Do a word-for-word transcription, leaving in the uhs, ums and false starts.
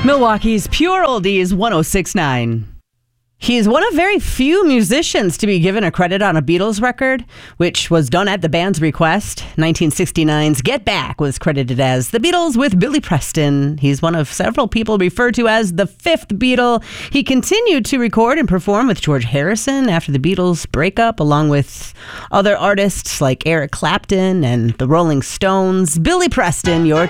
Milwaukee's Pure Oldies one oh six point nine. He's one of very few musicians to be given a credit on a Beatles record, which was done at the band's request. nineteen sixty-nine's Get Back was credited as The Beatles with Billy Preston. He's one of several people referred to as the fifth Beatle. He continued to record and perform with George Harrison after the Beatles breakup, along with other artists like Eric Clapton and the Rolling Stones. Billy Preston, your